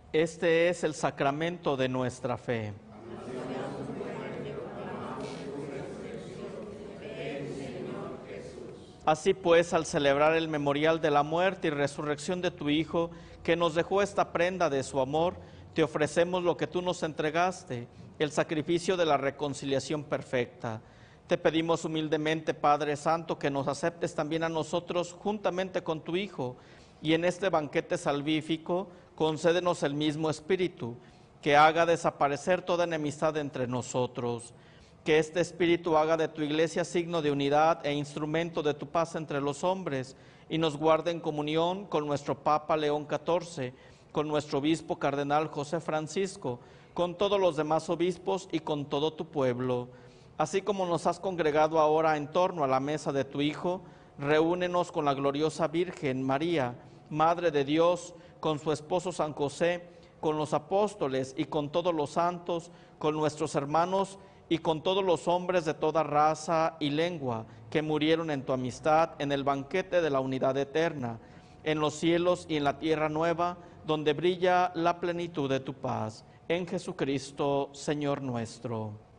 Este es el sacramento de nuestra fe. Así pues, al celebrar el memorial de la muerte y resurrección de tu Hijo, que nos dejó esta prenda de su amor, te ofrecemos lo que tú nos entregaste, el sacrificio de la reconciliación perfecta. Te pedimos humildemente, Padre Santo, que nos aceptes también a nosotros juntamente con tu Hijo, y en este banquete salvífico concédenos el mismo Espíritu, que haga desaparecer toda enemistad entre nosotros. Que este Espíritu haga de tu Iglesia signo de unidad e instrumento de tu paz entre los hombres, y nos guarde en comunión con nuestro Papa León XIV, con nuestro Obispo Cardenal José Francisco, con todos los demás obispos y con todo tu pueblo. Así como nos has congregado ahora en torno a la mesa de tu Hijo, reúnenos con la gloriosa Virgen María, Madre de Dios, con su esposo San José, con los apóstoles y con todos los santos, con nuestros hermanos y con todos los hombres de toda raza y lengua que murieron en tu amistad en el banquete de la unidad eterna, en los cielos y en la tierra nueva, donde brilla la plenitud de tu paz. En Jesucristo, Señor nuestro.